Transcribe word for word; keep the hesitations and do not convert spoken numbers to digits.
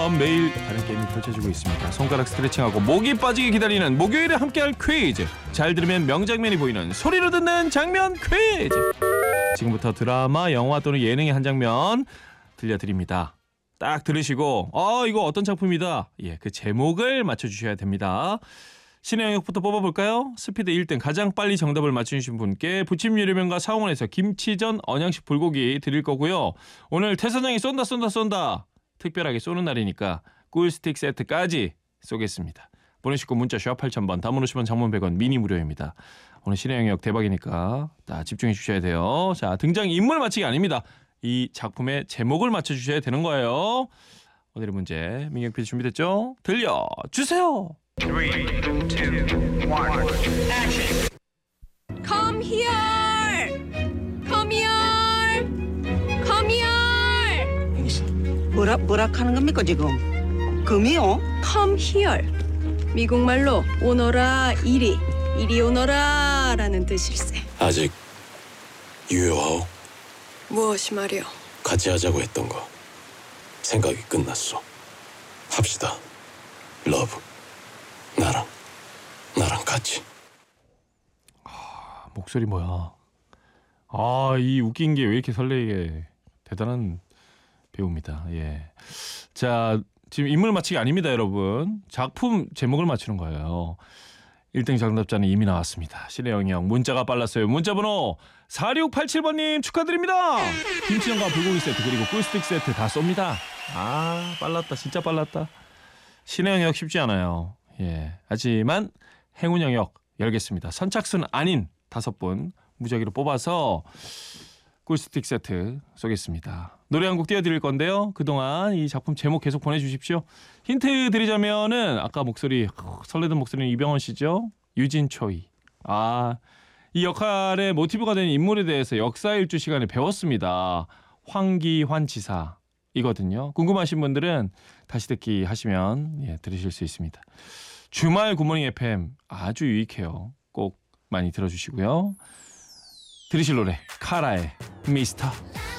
것처럼 매일 다른 게임이 펼쳐지고 있습니다. 손가락 스트레칭하고 목이 빠지게 기다리는 목요일에 함께할 퀴즈. 잘 들으면 명장면이 보이는 소리로 듣는 장면 퀴즈. 지금부터 드라마, 영화 또는 예능의 한 장면 들려드립니다. 딱 들으시고 어 이거 어떤 작품이다. 예, 그 제목을 맞춰주셔야 됩니다. 신의 영역부터 뽑아볼까요? 스피드 일 등 가장 빨리 정답을 맞추신 분께 부침 유리면과 사홍원에서 김치전 언양식 불고기 드릴 거고요. 오늘 태사장이 쏜다 쏜다 쏜다 특별하게 쏘는 날이니까 꿀스틱 세트까지 쏘겠습니다. 보내시고 문자 샵 팔천 번, 단문 오십 원, 장문 백 원, 미니 무료입니다. 오늘 신의 영역 대박이니까 다 집중해 주셔야 돼요. 자, 등장 인물 맞히기 아닙니다. 이 작품의 제목을 맞춰주셔야 되는 거예요. 오늘의 문제 민경 피디 준비됐죠? 들려주세요. three, two, one, action! Come here! Come here! Come here! 뭐라 뭐라 하는 겁니까 지금? 금이요? Come here. 미국말로 오너라 이리, 이리 오너라 라는 뜻일세. 아직 유효하오? 무엇이 말이오? 같이 하자고 했던 거 생각이 끝났어. 합시다. 러브. 나랑 나랑 같이. 아, 목소리 뭐야? 아, 이 웃긴 게 왜 이렇게 설레게 대단한 배우입니다. 예. 자, 지금 인물 맞히기 아닙니다, 여러분. 작품 제목을 맞추는 거예요. 일 등 정답자는 이미 나왔습니다. 신의 영역 문자가 빨랐어요. 문자번호 사육팔칠 번님 축하드립니다. 김치전과 불고기 세트 그리고 꿀스틱 세트 다 쏩니다. 아, 빨랐다. 진짜 빨랐다. 신의 영역 쉽지 않아요. 예. 하지만 행운 영역 열겠습니다. 선착순 아닌 다섯 분 무작위로 뽑아서 꿀스틱 세트 쏘겠습니다. 노래 한 곡 띄워드릴 건데요. 그동안 이 작품 제목 계속 보내주십시오. 힌트 드리자면은 아까 목소리 설레던 목소리는 이병헌 씨죠. 유진초이. 아, 이 역할의 모티브가 된 인물에 대해서 역사 일주 시간에 배웠습니다. 황기환 지사이거든요. 궁금하신 분들은 다시 듣기 하시면 예, 들으실 수 있습니다. 주말 굿모닝 에프엠 아주 유익해요. 꼭 많이 들어주시고요. 들으실 노래 카라의 미스터.